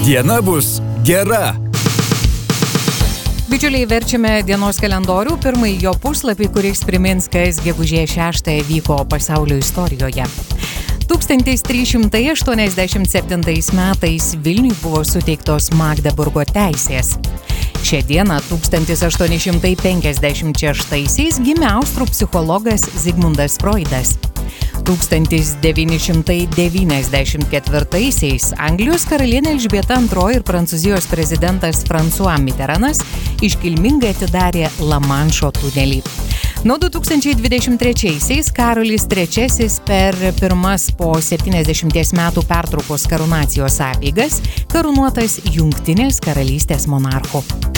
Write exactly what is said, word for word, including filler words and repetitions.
Diena bus gera. Bičiuliai, verčiame dienos kalendorių, pirmąjį jo puslapį, kuris primins, kas gegužės šeštąją vyko pasaulio istorijoje. tūkstantis trys šimtai aštuoniasdešimt septintais metais Vilniui buvo suteiktos Magdeburgo teisės. Šią dieną tūkstantis aštuoni šimtai penkiasdešimt šeštaisiais gimė austrų psichologas Zigmundas Freudas. tūkstantis devyni šimtai devyniasdešimt ketvirtaisiais Anglijos karalienė Elžbieta antroji ir Prancūzijos prezidentas François Mitterrandas iškilmingai atidarė Lamanšo tunelį. Nuo du tūkstančiai dvidešimt trečiaisiais Karolis trečiasis per pirmas po septyniasdešimties metų pertraukos karūnacijos apeigas karūnuotas Jungtinės karalystės monarchu.